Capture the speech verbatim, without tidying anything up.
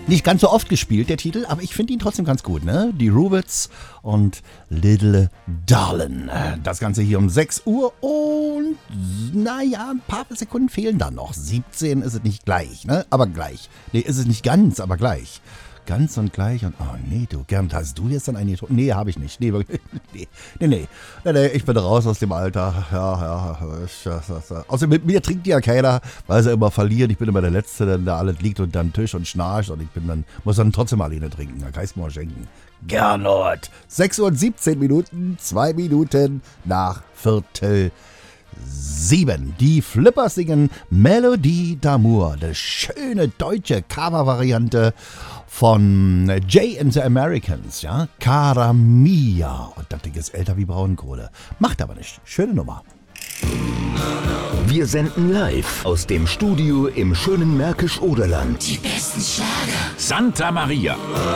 Nicht ganz so oft gespielt, der Titel, aber ich finde ihn trotzdem ganz gut, ne? Die Rubets und Little Darlin'. Das Ganze hier um sechs Uhr und naja, ein paar Sekunden fehlen dann noch. siebzehn ist es nicht gleich, ne? Aber gleich. Nee, ist es nicht ganz, aber gleich. Ganz und gleich und, oh nee, du, Gern, hast du jetzt dann einen getrunken? Nee, habe ich nicht. Nee, wirklich, nee, nee, nee, nee, nee, ich bin raus aus dem Alter. Ja, ja, ich, ja, ja. Außerdem mit mir trinkt ja keiner, weil sie immer verlieren. Ich bin immer der Letzte, der da alles liegt unter dem Tisch und schnarcht und ich bin dann, muss dann trotzdem alleine trinken. Da kann ich es mir schenken. Gernot. sechs Uhr und siebzehn Minuten, zwei Minuten nach Viertel sieben. Die Flippers singen Melodie d'Amour, eine schöne deutsche Cover-Variante von Jay and the Americans, ja, Cara Mia. Und das Ding ist älter wie Braunkohle. Macht aber nicht. Schöne Nummer. Wir senden live aus dem Studio im schönen Märkisch-Oderland. Die besten Schlager. Santa Maria.